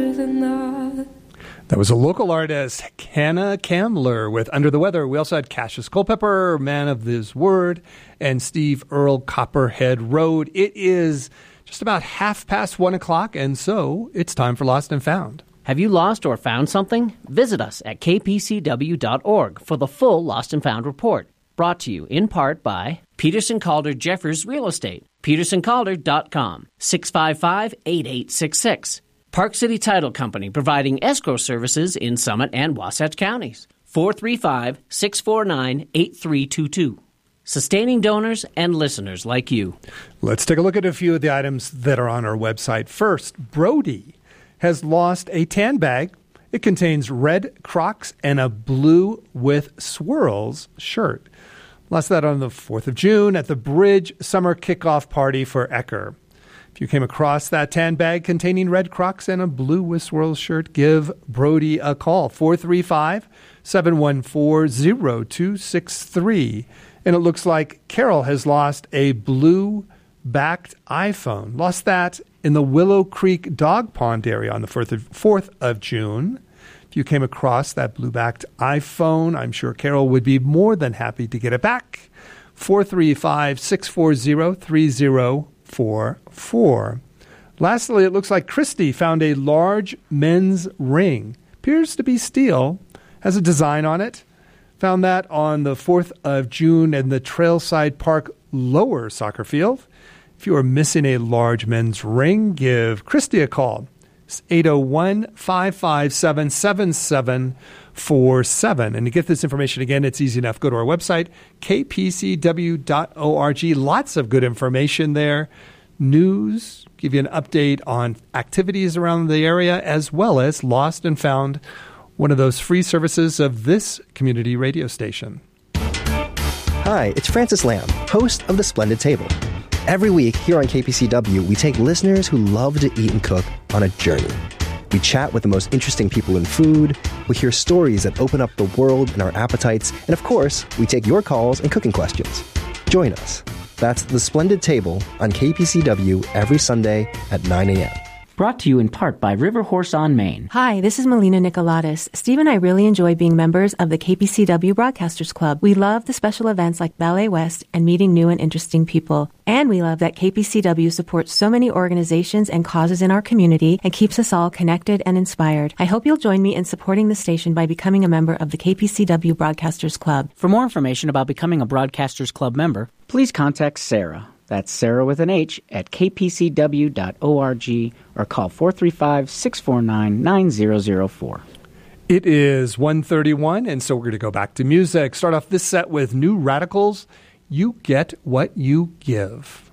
better than that. That was a local artist, Hannah Kamler, with Under the Weather. We also had Cassius Culpepper, Man of His Word, and Steve Earle, Copperhead Road. It is just about 1:30 o'clock, and so it's time for Lost and Found. Have you lost or found something? Visit us at kpcw.org for the full Lost and Found report. Brought to you in part by Peterson Calder Jeffers Real Estate, petersоncalder.com, 655-8866. Park City Title Company, providing escrow services in Summit and Wasatch counties. 435-649-8322. Sustaining donors and listeners like you. Let's take a look at a few of the items that are on our website. First, Brody has lost a tan bag. It contains red Crocs and a blue with swirls shirt. Lost that on the 4th of June at the Bridge Summer Kickoff Party for Ecker. If you came across that tan bag containing red Crocs and a blue with swirls shirt, give Brody a call, 435-714-0263. And it looks like Carol has lost a blue-backed iPhone. Lost that in the Willow Creek Dog Pond area on the 4th of June. If you came across that blue-backed iPhone, I'm sure Carol would be more than happy to get it back. 435-640-3044. Lastly, it looks like Christy found a large men's ring. Appears to be steel. Has a design on it. Found that on the 4th of June in the Trailside Park lower soccer field. If you are missing a large men's ring, give Christy a call. It's 801-557-7747. And to get this information again, it's easy enough. Go to our website, kpcw.org. Lots of good information there. News, give you an update on activities around the area, as well as Lost and Found, one of those free services of this community radio station. Hi, it's Francis Lamb, host of The Splendid Table. Every week here on KPCW, we take listeners who love to eat and cook on a journey. We chat with the most interesting people in food, we hear stories that open up the world and our appetites, and of course, we take your calls and cooking questions. Join us. That's The Splendid Table on KPCW every Sunday at 9 a.m. Brought to you in part by River Horse on Main. Hi, this is Melina Nicolatis. Steve and I really enjoy being members of the KPCW Broadcasters Club. We love the special events like Ballet West and meeting new and interesting people. And we love that KPCW supports so many organizations and causes in our community and keeps us all connected and inspired. I hope you'll join me in supporting the station by becoming a member of the KPCW Broadcasters Club. For more information about becoming a Broadcasters Club member, please contact Sarah. That's Sarah with an H at kpcw.org or call 435-649-9004. It is 1:31, and so we're going to go back to music. Start off this set with New Radicals, You Get What You Give.